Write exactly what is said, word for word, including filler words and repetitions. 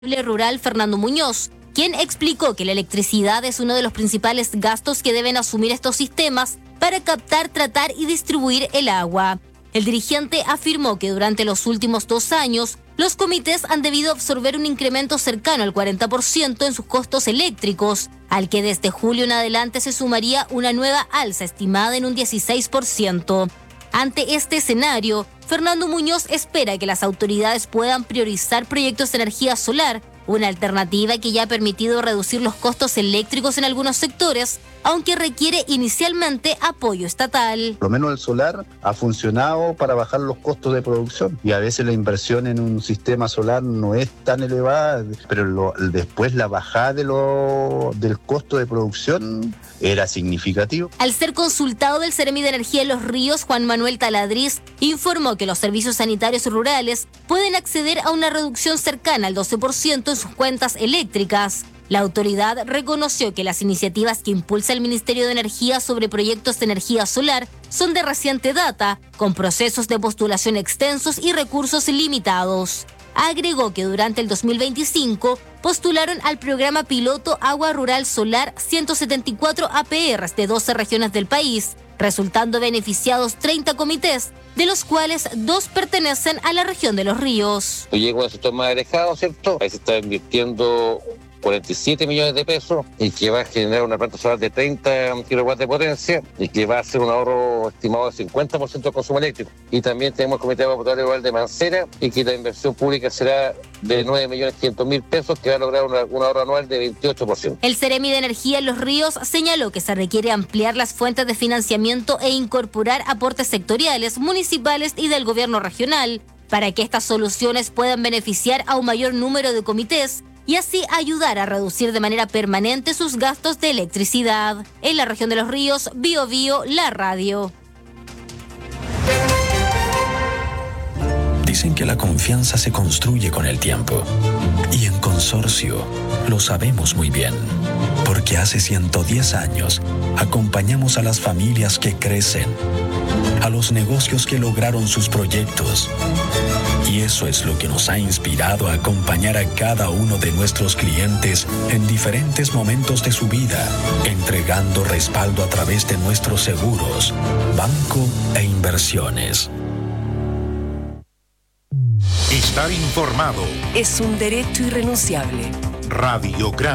Rural Fernando Muñoz, quien explicó que la electricidad es uno de los principales gastos que deben asumir estos sistemas para captar, tratar y distribuir el agua. El dirigente afirmó que durante los últimos dos años, los comités han debido absorber un incremento cercano al cuarenta por ciento en sus costos eléctricos, al que desde julio en adelante se sumaría una nueva alza estimada en un dieciséis por ciento. Ante este escenario, Fernando Muñoz espera que las autoridades puedan priorizar proyectos de energía solar, una alternativa que ya ha permitido reducir los costos eléctricos en algunos sectores, aunque requiere inicialmente apoyo estatal. Por lo menos el solar ha funcionado para bajar los costos de producción y a veces la inversión en un sistema solar no es tan elevada, pero lo, después la bajada de lo, del costo de producción era significativo. Al ser consultado del Ceremi de Energía de Los Ríos, Juan Manuel Taladriz informó que los servicios sanitarios rurales pueden acceder a una reducción cercana al doce por ciento en sus cuentas eléctricas. La autoridad reconoció que las iniciativas que impulsa el Ministerio de Energía sobre proyectos de energía solar son de reciente data, con procesos de postulación extensos y recursos limitados. Agregó que durante el dos mil veinticinco postularon al programa piloto Agua Rural Solar ciento setenta y cuatro A P Rs de doce regiones del país, resultando beneficiados treinta comités, de los cuales dos pertenecen a la región de Los Ríos. Yo llego a un sector más alejado, ¿cierto? Ahí se está invirtiendo cuarenta y siete millones de pesos y que va a generar una planta solar de treinta kilowatts de potencia y que va a hacer un ahorro estimado del cincuenta por ciento de consumo eléctrico. Y también tenemos el Comité de Agua Potable Rural de Mancera y que la inversión pública será de nueve millones quinientos mil pesos, que va a lograr una, un ahorro anual de veintiocho por ciento. El Ceremi de Energía en Los Ríos señaló que se requiere ampliar las fuentes de financiamiento e incorporar aportes sectoriales, municipales y del gobierno regional para que estas soluciones puedan beneficiar a un mayor número de comités y así ayudar a reducir de manera permanente sus gastos de electricidad. En la región de Los Ríos, Bio Bio, la radio. Dicen que la confianza se construye con el tiempo. Y en Consorcio lo sabemos muy bien. Porque hace ciento diez años acompañamos a las familias que crecen, a los negocios que lograron sus proyectos. Y eso es lo que nos ha inspirado a acompañar a cada uno de nuestros clientes en diferentes momentos de su vida, entregando respaldo a través de nuestros seguros, banco e inversiones. Estar informado es un derecho irrenunciable. Radiograma.